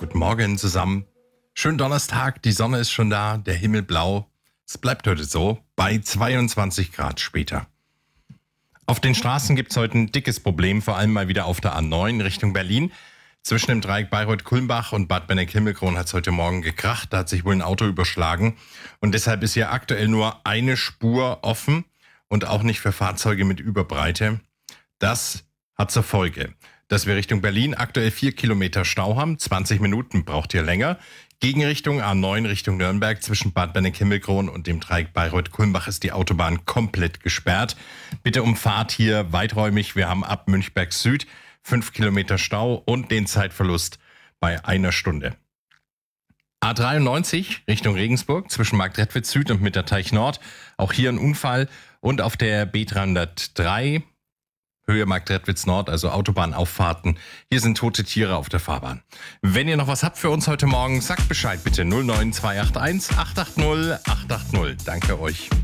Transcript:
Guten Morgen zusammen. Schönen Donnerstag, die Sonne ist schon da, der Himmel blau. Es bleibt heute so, bei 22 Grad später. Auf den Straßen gibt es heute ein dickes Problem, vor allem mal wieder auf der A9 Richtung Berlin. Zwischen dem Dreieck Bayreuth-Kulmbach und Bad Benneck-Himmelkron hat es heute Morgen gekracht. Da hat sich wohl ein Auto überschlagen. Und deshalb ist hier aktuell nur eine Spur offen und auch nicht für Fahrzeuge mit Überbreite. Das hat zur Folge, dass wir Richtung Berlin aktuell 4 Kilometer Stau haben. 20 Minuten braucht ihr länger. Gegenrichtung A9 Richtung Nürnberg zwischen Bad Benneck-Himmelkron und dem Dreieck Bayreuth-Kulmbach ist die Autobahn komplett gesperrt. Bitte umfahrt hier weiträumig. Wir haben ab Münchberg Süd 5 Kilometer Stau und den Zeitverlust bei 1 Stunde. A93 Richtung Regensburg zwischen Marktredwitz Süd und Mitterteich Nord. Auch hier ein Unfall. Und auf der B303 Höhe Marktredwitz Nord, also Autobahnauffahrten. Hier sind tote Tiere auf der Fahrbahn. Wenn ihr noch was habt für uns heute Morgen, sagt Bescheid bitte 09281 880 880. Danke euch.